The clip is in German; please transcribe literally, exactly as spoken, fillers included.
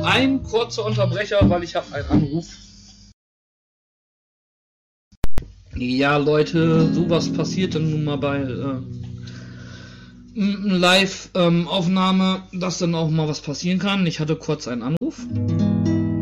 ein kurzer Unterbrecher, weil ich habe einen Anruf. Ja, Leute, sowas passiert dann nun mal bei äh, Live-Aufnahme, dass dann auch mal was passieren kann. Ich hatte kurz einen Anruf.